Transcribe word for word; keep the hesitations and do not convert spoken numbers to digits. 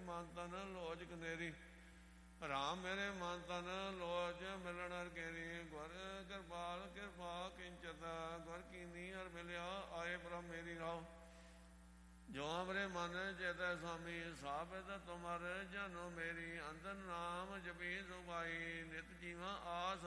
ਮਨ ਤਨ ਲੋਚ ਕਨੇਰੀ। ਰਾਮ ਮੇਰੇ ਮਨ ਤਨ ਲੋਚ ਮਿਲਣ ਹਰ ਕੇਰੀ। ਗੁਰ ਕਿਰਪਾਲ ਕਿਰਪਾ ਕਿੰਚਤ ਗੁਰ ਕੀਨੀ ਹਰ ਮਿਲਿਆ ਆਏ ਬ੍ਰਹਮ ਮੇਰੀ ਰਾਉ। ਜੋ ਹਮਰੇ ਮਨ ਚੇਤੈ ਸੁਆਮੀ ਸਾਬਿਤ ਤੁਮਰ ਜਨੋ ਮੇਰੀ। ਅੰਤਰ ਨਾਮ ਜਪੀ ਸੁਭਾਈ ਨਿਤ ਜੀਵਾ ਆਸ